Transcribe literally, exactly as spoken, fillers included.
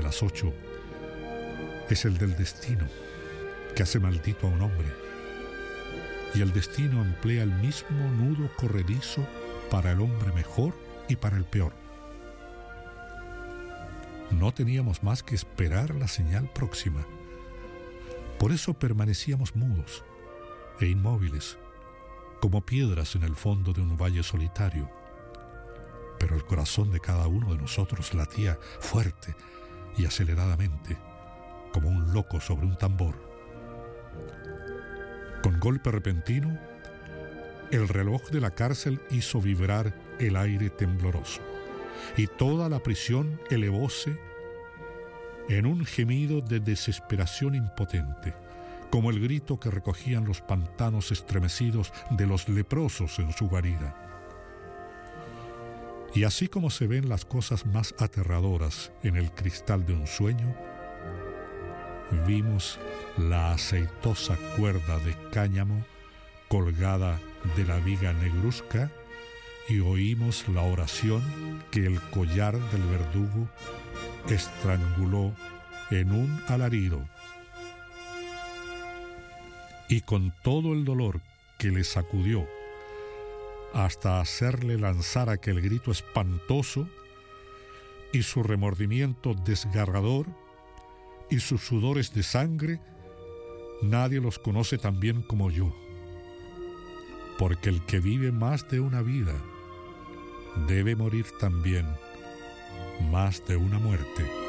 las ocho es el del destino, que hace maldito a un hombre. Y el destino emplea el mismo nudo corredizo para el hombre mejor y para el peor. No teníamos más que esperar la señal próxima. Por eso permanecíamos mudos e inmóviles, como piedras en el fondo de un valle solitario. Pero el corazón de cada uno de nosotros latía fuerte y aceleradamente, como un loco sobre un tambor. Con golpe repentino, el reloj de la cárcel hizo vibrar el aire tembloroso, y toda la prisión elevóse en un gemido de desesperación impotente, como el grito que recogían los pantanos estremecidos de los leprosos en su guarida. Y así como se ven las cosas más aterradoras en el cristal de un sueño, vimos la aceitosa cuerda de cáñamo colgada de la viga negruzca y oímos la oración que el collar del verdugo estranguló en un alarido. Y con todo el dolor que le sacudió hasta hacerle lanzar aquel grito espantoso, y su remordimiento desgarrador y sus sudores de sangre, nadie los conoce tan bien como yo, porque el que vive más de una vida debe morir también más de una muerte.